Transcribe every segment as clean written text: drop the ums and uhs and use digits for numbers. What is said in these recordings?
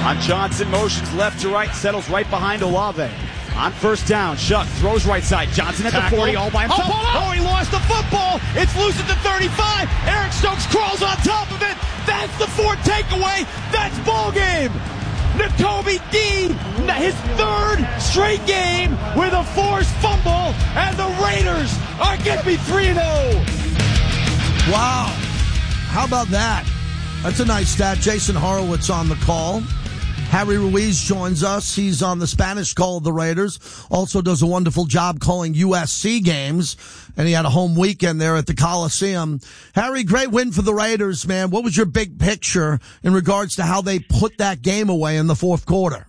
On Johnson, motions left to right, settles right behind Olave. On first down, Shuck throws right side. Johnson at the 40, all by himself. Oh, he lost the football. It's loose at the 35. Eric Stokes crawls on top of it. That's the fourth takeaway. That's ball game. Nakobe Dean, his third straight game with a forced fumble, and the Raiders are getting me 3-0. Wow. How about that? That's a nice stat. Jason Horowitz on the call. Harry Ruiz joins us. He's on the Spanish call of the Raiders. Also does a wonderful job calling USC games. And he had a home weekend there at the Coliseum. Harry, great win for the Raiders, man. What was your big picture in regards to how they put that game away in the fourth quarter?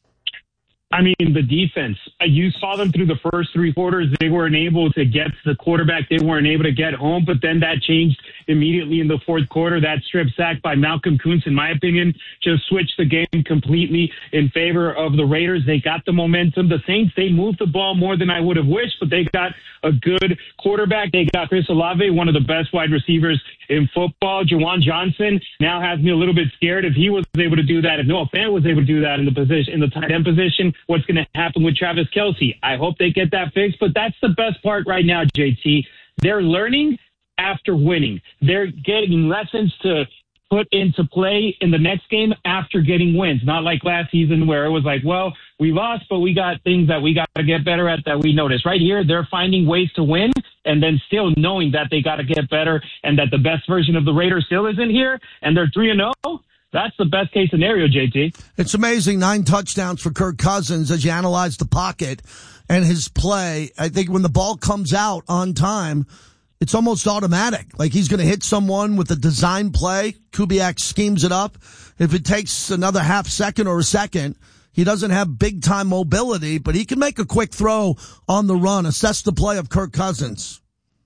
I mean, the defense. You saw them through the first three quarters. They weren't able to get to the quarterback. They weren't able to get home, but then that changed immediately in the fourth quarter. That strip sack by Malcolm Kuntz, in my opinion, just switched the game completely in favor of the Raiders. They got the momentum. The Saints, they moved the ball more than I would have wished, but they got a good quarterback. They got Chris Olave, one of the best wide receivers in football. Juwan Johnson now has me a little bit scared. If he was able to do that, if Noah Fant was able to do that in the tight end position, what's going to happen with Travis Kelce? I hope they get that fixed, but that's the best part right now, JT. They're learning after winning. They're getting lessons to put into play in the next game after getting wins. Not like last season where it was like, well, we lost, but we got things that we got to get better at that we noticed. Right here, they're finding ways to win and then still knowing that they got to get better and that the best version of the Raiders still isn't here, and they're 3-0. That's the best case scenario, JT. It's amazing. 9 touchdowns for Kirk Cousins as you analyze the pocket and his play. I think when the ball comes out on time, it's almost automatic. Like he's going to hit someone with a design play. Kubiak schemes it up. If it takes another half second or a second, he doesn't have big-time mobility, but he can make a quick throw on the run. Assess the play of Kirk Cousins.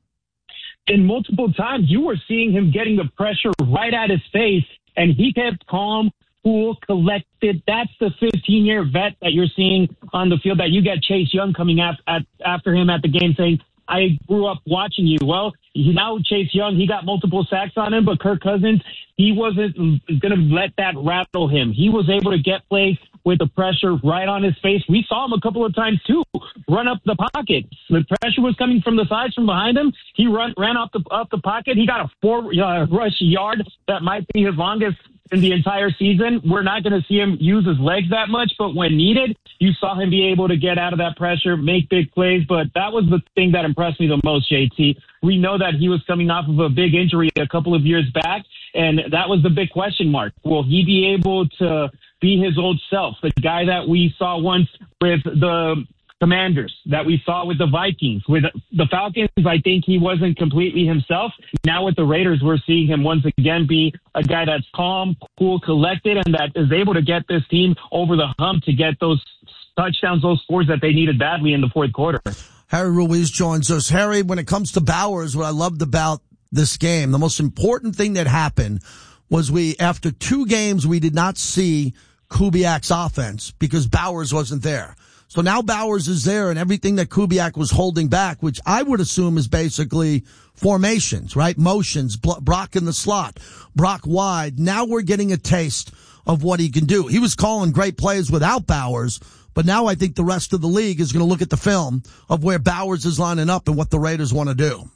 And multiple times you were seeing him getting the pressure right at his face, and he kept calm, cool, collected. That's the 15-year vet that you're seeing on the field, that you get Chase Young coming after him at the game saying, I grew up watching you. Well, now Chase Young, he got multiple sacks on him, but Kirk Cousins, he wasn't going to let that rattle him. He was able to get plays with the pressure right on his face. We saw him a couple of times, too, run up the pocket. The pressure was coming from the sides, from behind him. He ran off the pocket. He got a 4-rush yard that might be his longest in the entire season. We're not going to see him use his legs that much, but when needed, you saw him be able to get out of that pressure, make big plays. But that was the thing that impressed me the most, JT. We know that he was coming off of a big injury a couple of years back, and that was the big question mark. Will he be able to be his old self, the guy that we saw once with the Commanders, that we saw with the Vikings? With the Falcons, I think he wasn't completely himself. Now with the Raiders, we're seeing him once again be a guy that's calm, cool, collected, and that is able to get this team over the hump to get those touchdowns, those scores that they needed badly in the fourth quarter. Harry Ruiz joins us. Harry, when it comes to Bowers, what I loved about this game, the most important thing that happened was after 2 games, we did not see Kubiak's offense because Bowers wasn't there. So now Bowers is there, and everything that Kubiak was holding back, which I would assume is basically formations, right? Motions, Brock in the slot, Brock wide. Now we're getting a taste of what he can do. He was calling great plays without Bowers, but now I think the rest of the league is going to look at the film of where Bowers is lining up and what the Raiders want to do.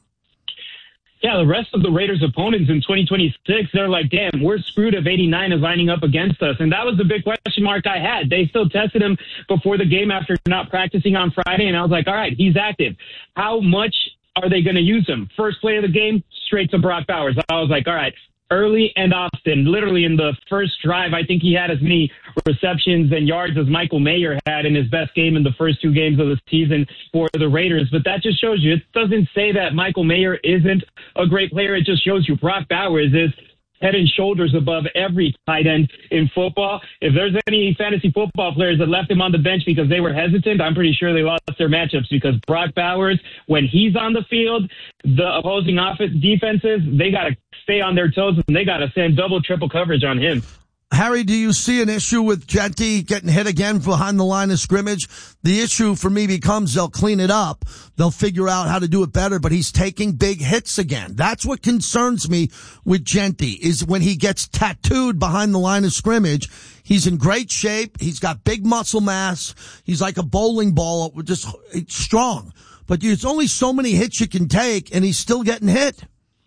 Yeah, the rest of the Raiders' opponents in 2026, they're like, damn, we're screwed if 89 is lining up against us. And that was the big question mark I had. They still tested him before the game after not practicing on Friday, and I was like, all right, he's active. How much are they going to use him? First play of the game, straight to Brock Bowers. I was like, all right, early and often. Literally in the first drive, I think he had as many receptions and yards as Michael Mayer had in his best game in the first 2 games of the season for the Raiders. But that just shows you, it doesn't say that Michael Mayer isn't a great player. It just shows you Brock Bowers is head and shoulders above every tight end in football. If there's any fantasy football players that left him on the bench because they were hesitant, I'm pretty sure they lost their matchups, because Brock Bowers, when he's on the field, the opposing defenses, they got to stay on their toes and they got to send double, triple coverage on him. Harry, do you see an issue with Jeanty getting hit again behind the line of scrimmage? The issue for me becomes they'll clean it up. They'll figure out how to do it better, but he's taking big hits again. That's what concerns me with Jeanty, is when he gets tattooed behind the line of scrimmage. He's in great shape. He's got big muscle mass. He's like a bowling ball, just strong. But it's only so many hits you can take, and he's still getting hit.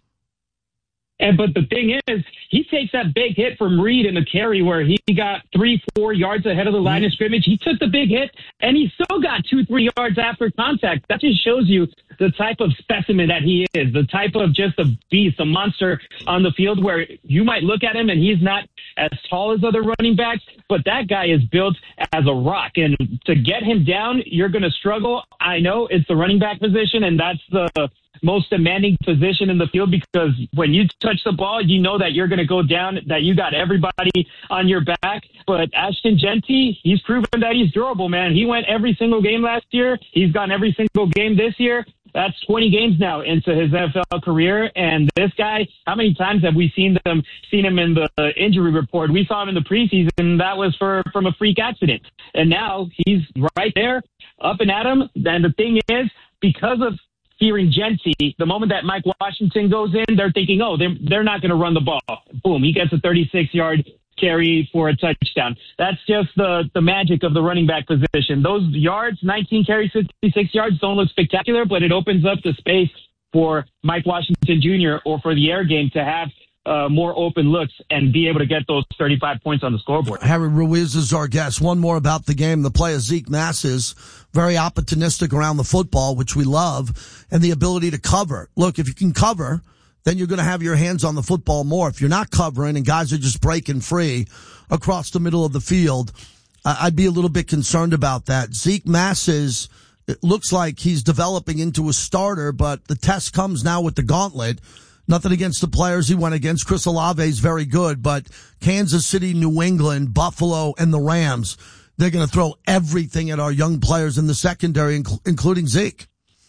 But the thing is, he takes that big hit from Reed in the carry where he got 3-4 yards ahead of the line of scrimmage. He took the big hit, and he still got 2-3 yards after contact. That just shows you the type of specimen that he is, the type of just a beast, a monster on the field where you might look at him and he's not as tall as other running backs, but that guy is built as a rock. And to get him down, you're going to struggle. I know it's the running back position, and that's the most demanding position in the field, because when you touch the ball, you know that you're going to go down, that you got everybody on your back. But Ashton Jeanty, he's proven that he's durable, man. He went every single game last year. He's gone every single game this year. That's 20 games now into his NFL career. And this guy, how many times have we seen him in the injury report? We saw him in the preseason. That was from a freak accident. And now he's right there, up and at him. And the thing is, because of fearing Jeanty, the moment that Mike Washington goes in, they're thinking, oh, they're not going to run the ball. Boom, he gets a 36-yard carry for a touchdown. That's just the magic of the running back position. Those yards, 19 carries, 56 yards, don't look spectacular, but it opens up the space for Mike Washington Jr. or for the air game to have more open looks and be able to get those 35 points on the scoreboard. Harry Ruiz is our guest. One more about the game. The play of Zeke Massis, very opportunistic around the football, which we love, and the ability to cover. Look, if you can cover, then you're going to have your hands on the football more. If you're not covering and guys are just breaking free across the middle of the field, I'd be a little bit concerned about that. Zeke Massis, it looks like he's developing into a starter, but the test comes now with the gauntlet. Nothing against the players he went against. Chris Olave is very good, but Kansas City, New England, Buffalo, and the Rams, they're going to throw everything at our young players in the secondary, including Zeke.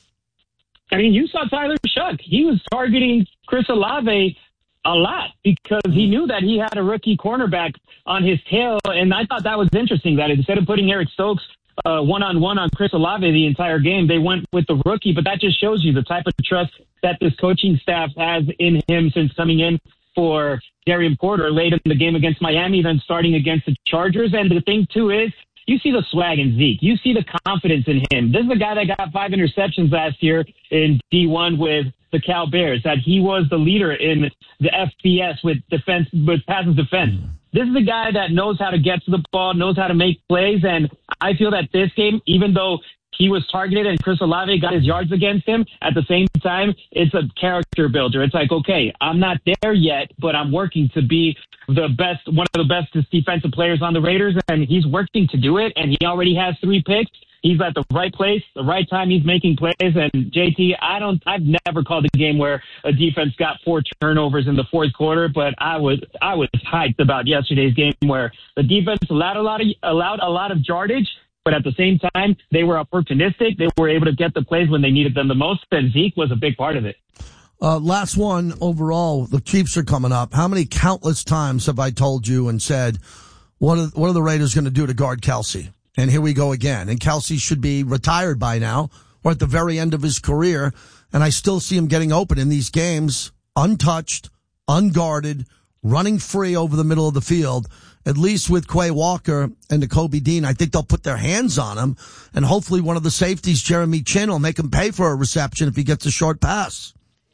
I mean, you saw Tyler Shuck. He was targeting Chris Olave a lot because he knew that he had a rookie cornerback on his tail, and I thought that was interesting that instead of putting Eric Stokes one-on-one on Chris Olave the entire game, they went with the rookie. But that just shows you the type of trust that this coaching staff has in him since coming in for Darian Porter late in the game against Miami, then starting against the Chargers. And the thing, too, is you see the swag in Zeke. You see the confidence in him. This is a guy that got 5 interceptions last year in D1 with the Cal Bears, that he was the leader in the FBS with pass and defense. This is a guy that knows how to get to the ball, knows how to make plays, and I feel that this game, even though he was targeted and Chris Olave got his yards against him, at the same time, it's a character builder. It's like, okay, I'm not there yet, but I'm working to be the best, one of the best defensive players on the Raiders, and he's working to do it, and he already has 3 picks. He's at the right place, the right time. He's making plays. And JT, I've never called a game where a defense got 4 turnovers in the fourth quarter, but I was hyped about yesterday's game where the defense allowed a lot of yardage, but at the same time, they were opportunistic. They were able to get the plays when they needed them the most, and Zeke was a big part of it. Last one overall, the Chiefs are coming up. How many countless times have I told you and said, what are the Raiders going to do to guard Kelsey? And here we go again. And Kelsey should be retired by now or at the very end of his career. And I still see him getting open in these games, untouched, unguarded, running free over the middle of the field. At least with Quay Walker and Nakobe Dean, I think they'll put their hands on him. And hopefully one of the safeties, Jeremy Chin, will make him pay for a reception if he gets a short pass.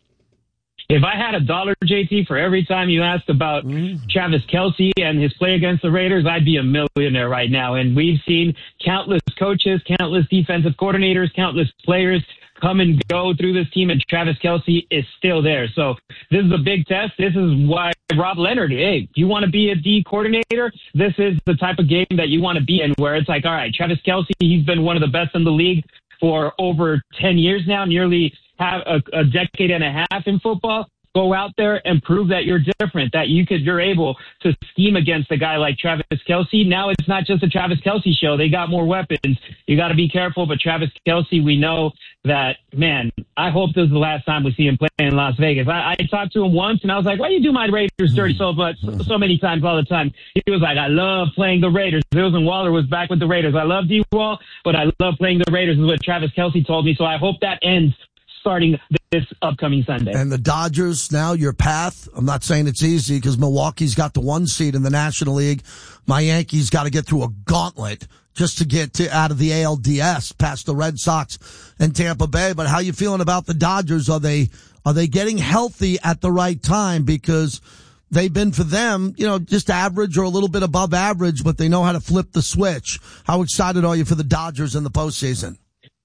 If I had $1, JT, for every time you asked about Travis Kelce and his play against the Raiders, I'd be a millionaire right now. And we've seen countless coaches, countless defensive coordinators, countless players come and go through this team, and Travis Kelce is still there. So this is a big test. This is why Rob Leonard, hey, you want to be a D coordinator? This is the type of game that you want to be in, where it's like, all right, Travis Kelce, he's been one of the best in the league for over 10 years now, nearly have a decade and a half in football. Go out there and prove that you're different, that you're able to scheme against a guy like Travis Kelce. Now it's not just a Travis Kelce show. They got more weapons. You got to be careful. But Travis Kelce, we know that, man, I hope this is the last time we see him play in Las Vegas. I talked to him once, and I was like, why do you do my Raiders dirty so many times all the time? He was like, I love playing the Raiders. It was when Waller was back with the Raiders. I love D-Wall, but I love playing the Raiders is what Travis Kelce told me. So I hope that ends starting this upcoming Sunday. And the Dodgers, now your path, I'm not saying it's easy because Milwaukee's got the 1 seed in the National League. My Yankees got to get through a gauntlet just to get out of the ALDS past the Red Sox and Tampa Bay. But how you feeling about the Dodgers? Are they getting healthy at the right time? Because they've been, for them, just average or a little bit above average, but they know how to flip the switch. How excited are you for the Dodgers in the postseason?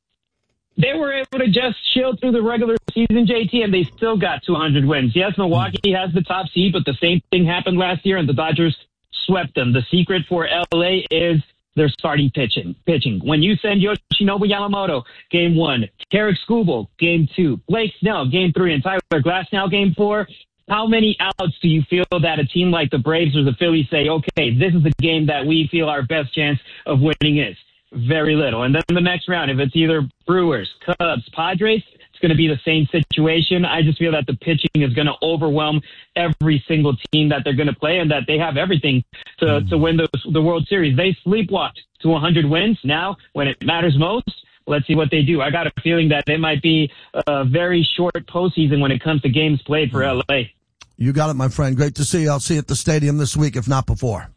They were able to just chill through the regular season, JT, and they still got 200 wins. Yes, Milwaukee has the top seed, but the same thing happened last year, and the Dodgers swept them. The secret for LA is their starting pitching. When you send Yoshinobu Yamamoto, game 1, Tarek Skubal, game 2, Blake Snell, game 3, and Tyler Glasnow, game 4, how many outs do you feel that a team like the Braves or the Phillies say, okay, this is the game that we feel our best chance of winning is? Very little. And then the next round, if it's either Brewers, Cubs, Padres, it's going to be the same situation. I just feel that the pitching is going to overwhelm every single team that they're going to play, and that they have everything to win the World Series. They sleepwalked to 100 wins. Now, when it matters most, let's see what they do. I got a feeling that it might be a very short postseason when it comes to games played for LA. You got it, my friend. Great to see you. I'll see you at the stadium this week, if not before.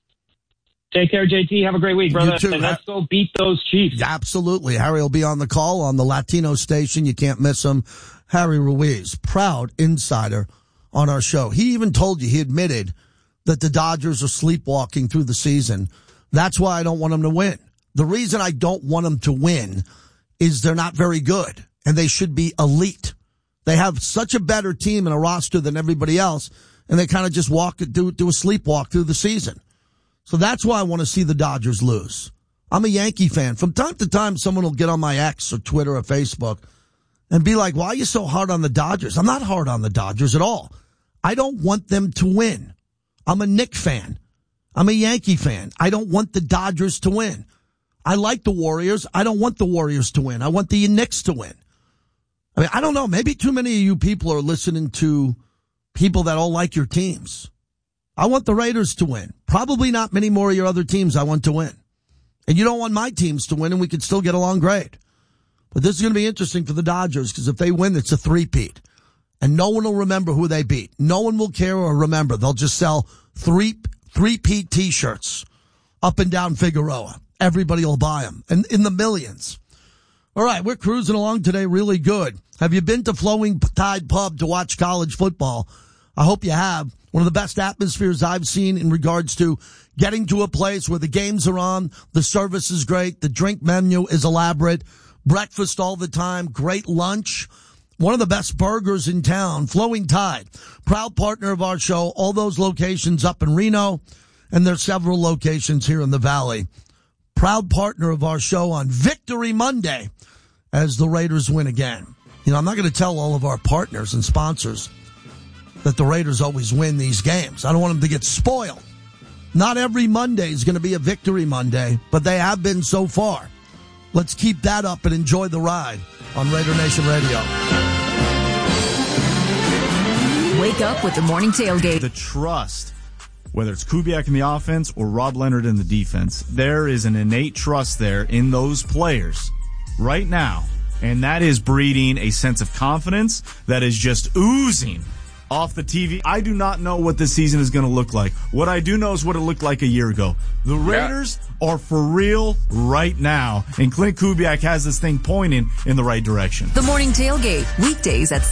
Take care, JT. Have a great week, brother. You too. And let's go beat those Chiefs. Absolutely. Harry will be on the call on the Latino station. You can't miss him. Harry Ruiz, proud insider on our show. He even told you, he admitted that the Dodgers are sleepwalking through the season. That's why I don't want them to win. The reason I don't want them to win is they're not very good, and they should be elite. They have such a better team and a roster than everybody else, and they kind of just do a sleepwalk through the season. So that's why I want to see the Dodgers lose. I'm a Yankee fan. From time to time, someone will get on my X or Twitter or Facebook and be like, why are you so hard on the Dodgers? I'm not hard on the Dodgers at all. I don't want them to win. I'm a Knick fan. I'm a Yankee fan. I don't want the Dodgers to win. I like the Warriors. I don't want the Warriors to win. I want the Knicks to win. I mean, I don't know. Maybe too many of you people are listening to people that all like your teams. I want the Raiders to win. Probably not many more of your other teams I want to win. And you don't want my teams to win, and we could still get along great. But this is going to be interesting for the Dodgers, because if they win, it's a three-peat. And no one will remember who they beat. No one will care or remember. They'll just sell three-peat T-shirts up and down Figueroa. Everybody will buy them, and in the millions. All right, we're cruising along today really good. Have you been to Flowing Tide Pub to watch college football? I hope you have. One of the best atmospheres I've seen in regards to getting to a place where the games are on, the service is great, the drink menu is elaborate, breakfast all the time, great lunch, one of the best burgers in town. Flowing Tide, proud partner of our show, all those locations up in Reno, and there's several locations here in the Valley. Proud partner of our show on Victory Monday as the Raiders win again. You know, I'm not going to tell all of our partners and sponsors that the Raiders always win these games. I don't want them to get spoiled. Not every Monday is going to be a Victory Monday, but they have been so far. Let's keep that up and enjoy the ride on Raider Nation Radio. Wake up with the morning tailgate. The trust, whether it's Kubiak in the offense or Rob Leonard in the defense, there is an innate trust there in those players right now, and that is breeding a sense of confidence that is just oozing off the TV. I do not know what this season is going to look like. What I do know is what it looked like a year ago. The Raiders are for real right now, and Clint Kubiak has this thing pointing in the right direction. The morning tailgate, weekdays at